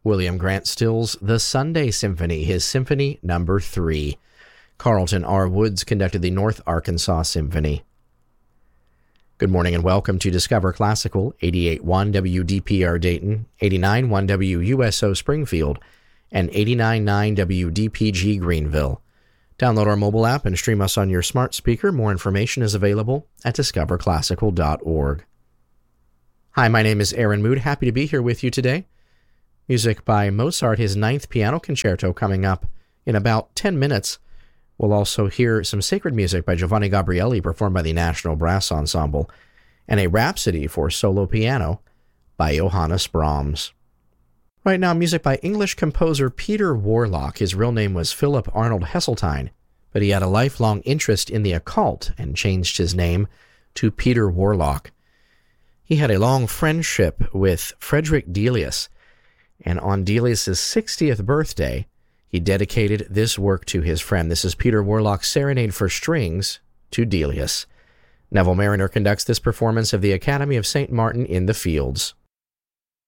William Grant Stills' The Sunday Symphony, his Symphony No. 3. Carlton R. Woods conducted the North Arkansas Symphony. Good morning and welcome to Discover Classical, 88.1 WDPR Dayton, 89.1 WUSO Springfield, and 89.9 WDPG Greenville. Download our mobile app and stream us on your smart speaker. More information is available at discoverclassical.org. Hi, my name is Aaron Mood. Happy to be here with you today. Music by Mozart, his 9th piano concerto, coming up in about 10 minutes. We'll also hear some sacred music by Giovanni Gabrieli performed by the National Brass Ensemble, and a Rhapsody for solo piano by Johannes Brahms. Right now, music by English composer Peter Warlock. His real name was Philip Arnold Heseltine, but he had a lifelong interest in the occult and changed his name to Peter Warlock. He had a long friendship with Frederick Delius, and on Delius' 60th birthday, he dedicated this work to his friend. This is Peter Warlock's Serenade for Strings to Delius. Neville Mariner conducts this performance of the Academy of St. Martin in the Fields.